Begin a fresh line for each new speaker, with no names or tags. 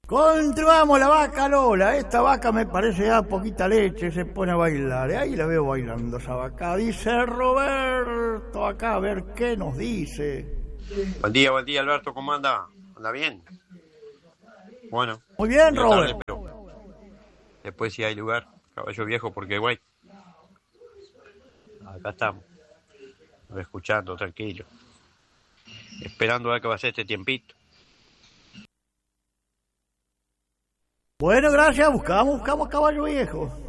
Continuamos la vaca Lola. Esta vaca me parece ya poquita leche, se pone a bailar. Ahí la veo bailando esa vaca. Dice Roberto acá, a ver qué nos dice.
Buen día Alberto, ¿cómo anda? ¿Anda bien? Bueno.
Muy bien, Roberto.
Pero después si hay lugar, caballo viejo, porque guay. Acá estamos, escuchando, tranquilo. Esperando a ver qué va a ser este tiempito.
Bueno, gracias, buscamos caballo viejo.